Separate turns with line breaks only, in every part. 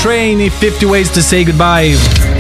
Train i 50 Ways to Say Goodbye.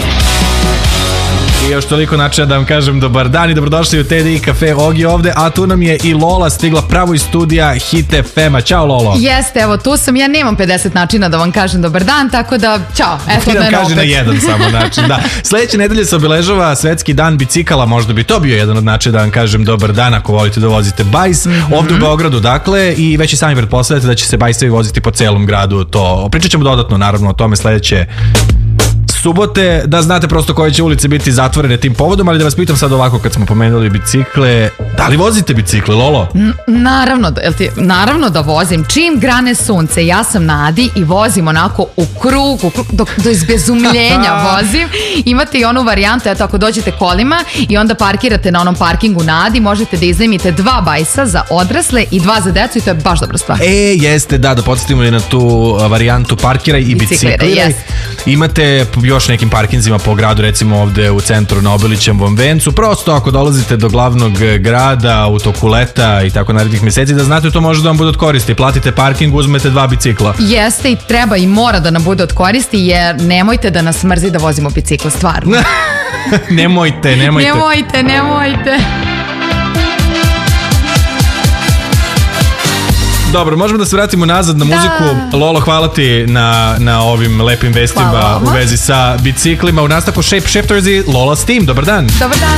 I još toliko načina da vam kažem dobar dan i dobrodošli u TDI Cafe Ogi ovde, a tu nam je i Lola stigla pravo iz studija Hit FM-a. Ćao Lolo.
Jeste, evo tu sam, ja nemam 50 načina da vam kažem dobar dan, tako da ćao. Eto
ti nam kaži na jedan samo način, da. Sledeće nedelje se obeležava Svetski dan bicikala, možda bi to bio jedan od načina da vam kažem dobar dan ako volite da vozite bajs, ovde u Beogradu dakle, i već i sami pretpostavljate da će se bajsevi voziti po celom gradu, to pričat ćemo dodatno naravno o tome sledeće subote, da znate prosto koje će ulice biti zatvorene tim povodom, ali da vas pitam sad ovako kad smo pomenuli bicikle, da li vozite bicikle, Lolo?
Naravno da vozim. Čim grane sunce, ja sam na Adi i vozim onako u krug, do izbezumljenja vozim. Imate i onu varijantu, eto ako dođete kolima i onda parkirate na onom parkingu na Adi, možete da iznajmite 2 bajsa za odrasle i 2 za decu i to je baš dobra stvar.
Jeste, da podsjetimo i na tu varijantu parkiraj i bicikliraj. Imate još nekim parkinzima po gradu, recimo ovde u centru na Obilićevom vencu, prosto ako dolazite do glavnog grada u toku leta i tako narednih meseci, da znate to može da vam bude od koristi. Platite parking, uzmete 2 bicikla.
Jeste i treba i mora da nam bude od koristi, jer nemojte da nas mrzi da vozimo bicikla, stvarno.
Nemojte. Dobro, možemo da se vratimo nazad na muziku. Lolo, hvala ti na ovim lepim vestima u vezi sa biciklima. U nastavku Shape Shifters i Lola Steam. Dobar dan.
Dobar dan.